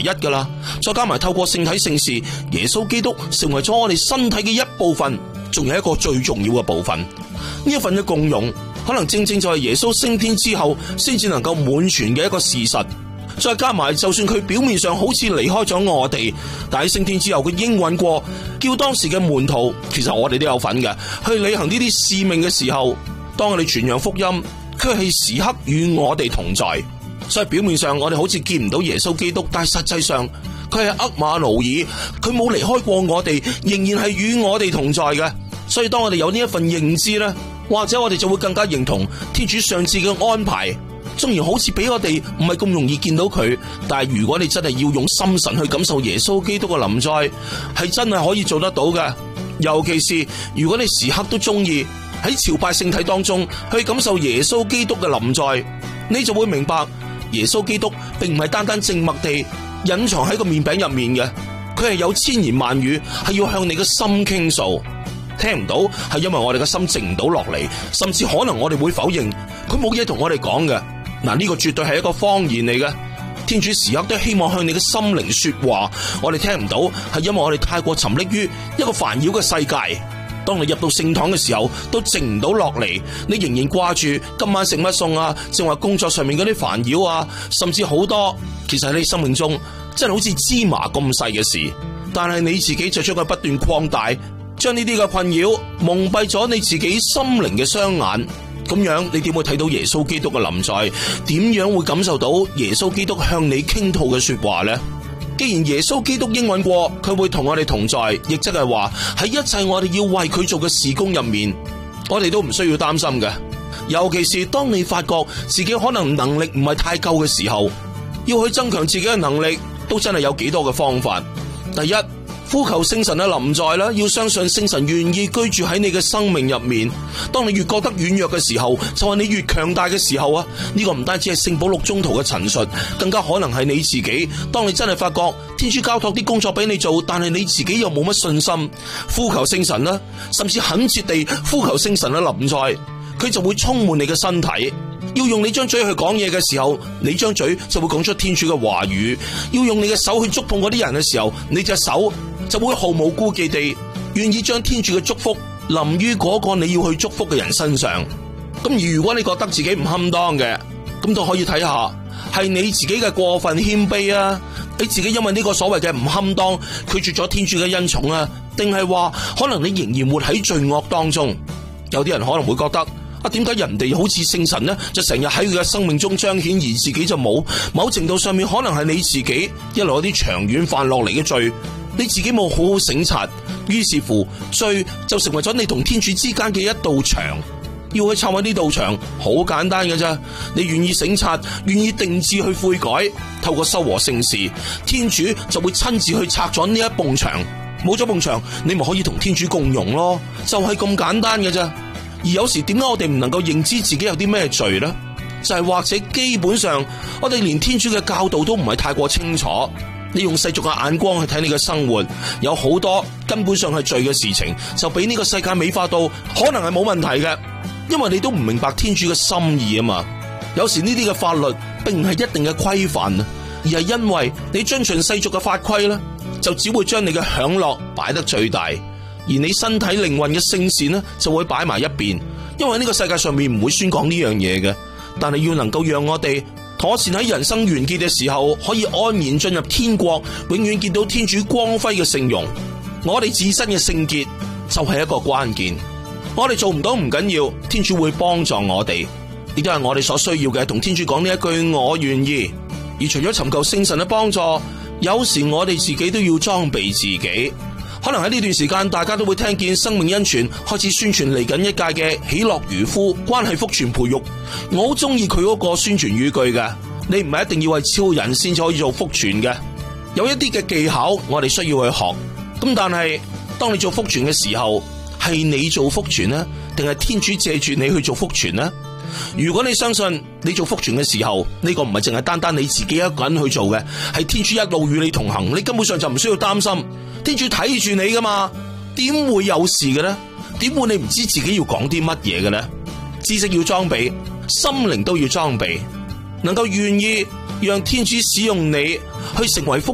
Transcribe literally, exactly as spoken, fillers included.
一噶啦。再加埋透過聖體聖事，耶穌基督成為咗我哋身體嘅一部分，仲有一個最重要嘅部分。呢一份嘅共融，可能正正就係耶穌升天之後先至能夠滿全嘅一個事實。再加埋，就算佢表面上好似離開咗我哋，但喺升天之後佢應允過，叫當時嘅門徒，其實我哋都有份嘅，去履行呢啲使命嘅時候，當我哋傳揚福音，佢係時刻與我哋同在。所以表面上我哋好似見唔到耶穌基督，但係實際上佢係厄馬奴爾，佢冇離開過我哋，仍然係與我哋同在嘅。所以當我哋有呢一份認知咧，或者我哋就會更加認同天主上次嘅安排。雖然好似俾我哋唔係咁容易見到佢，但係如果你真係要用心神去感受耶穌基督嘅臨在，係真係可以做得到嘅。尤其是如果你時刻都中意喺朝拜聖體當中去感受耶穌基督嘅臨在，你就會明白耶穌基督並唔係單單靜默地隱藏喺個麵餅入面嘅，佢係有千言萬語係要向你嘅心傾訴。聽唔到係因為我哋嘅心靜唔到落嚟，甚至可能我哋會否認佢冇嘢同我哋講嘅。嗱，呢個絕對係一個謊言嚟嘅。天主時刻都希望向你嘅心靈說話，我哋聽唔到係因為我哋太過沉溺於一個煩擾嘅世界。當你入到聖堂嘅時候，都靜唔到落嚟，你仍然掛住今晚食乜餸啊，正話工作上面嗰啲煩擾啊，甚至好多其實喺你生命中真係好似芝麻咁細嘅事，但係你自己就將佢不斷擴大，將呢啲嘅困擾蒙蔽咗你自己心靈嘅雙眼。咁樣你點會睇到耶穌基督嘅臨在？點樣會感受到耶穌基督向你傾吐嘅說話呢？既然耶穌基督應允過佢會同我哋同在，亦即係話喺一切我哋要為佢做嘅事工入面，我哋都唔需要擔心嘅。尤其是當你發覺自己可能能力唔係太夠嘅時候，要去增強自己嘅能力，都真係有幾多嘅方法。第一，呼求聖神嘅臨在啦，要相信聖神願意居住喺你嘅生命入面。當你越覺得軟弱嘅時候，就係你越強大嘅時候啊！呢個唔單止係聖保祿宗徒嘅陳述，更加可能係你自己。當你真係發覺天主交託啲工作俾你做，但係你自己又冇乜信心，呼求聖神啦，甚至懇切地呼求聖神嘅臨在，佢就會充滿你嘅身體。要用你張嘴去講嘢嘅時候，你張嘴就會講出天主嘅話語；要用你嘅手去觸碰嗰啲人嘅時候，你隻手就會毫無顧忌地願意將天主嘅祝福臨於嗰個你要去祝福嘅人身上。咁而如果你覺得自己唔堪當嘅，咁都可以睇下係你自己嘅過分謙卑啊，你自己因為呢個所謂嘅唔堪當拒絕咗天主嘅恩寵啊，定係話可能你仍然活喺罪惡當中？有啲人可能會覺得啊，點解人哋好似聖神呢，就成日喺佢嘅生命中彰顯，而自己就冇？某程度上面可能係你自己一來有啲長遠犯落嚟嘅罪，你自己冇好好省察，於是乎罪就成為咗你同天主之間嘅一道牆。要去拆毀呢道牆好簡單嘅啫，你願意省察，願意定志去悔改，透過修和聖事，天主就會親自去拆咗呢一埲牆。冇咗埲牆，你咪可以同天主共融咯，就係咁簡單嘅啫。而有時點解我哋唔能夠認知自己有啲咩罪呢？就係或者基本上我哋連天主嘅教導都唔係太過清楚。你用世俗嘅眼光去睇你嘅生活，有好多根本上係罪嘅事情，就俾呢個世界美化到可能係冇問題嘅，因為你都唔明白天主嘅心意啊嘛。有時呢啲嘅法律並唔係一定嘅規範，而係因為你遵循世俗嘅法規咧，就只會將你嘅享樂擺得最大，而你身體靈魂嘅聖善呢，就會擺埋一邊。因為呢個世界上面唔會宣講呢樣嘢嘅，但係要能夠讓我哋妥善喺人生完結嘅時候，可以安然進入天國，永遠見到天主光輝嘅聖容。我哋自身嘅聖潔就係一個關鍵。我哋做唔到唔緊要，天主會幫助我哋，亦都係我哋所需要嘅。同天主講呢一句我願意。而除咗尋求聖神嘅幫助，有時我哋自己都要裝備自己。可能喺呢段時間，大家都會聽見生命恩泉開始宣傳嚟緊一屆嘅喜樂漁夫關係福傳培育。我好中意佢嗰個宣傳語句嘅，你唔係一定要係超人先至可以做福傳嘅，有一啲嘅技巧我哋需要去學。咁但係當你做福傳嘅時候，係你做福傳呢，定係天主借住你去做福傳呢？如果你相信你做福傳嘅時候，呢個唔係淨係單單你自己一個人去做嘅，係天主一路與你同行，你根本上就唔需要擔心，天主睇住你噶嘛，點會有事嘅呢？點會你唔知自己要講啲乜嘢嘅呢？知識要裝備，心靈都要裝備，能夠願意讓天主使用你去成為福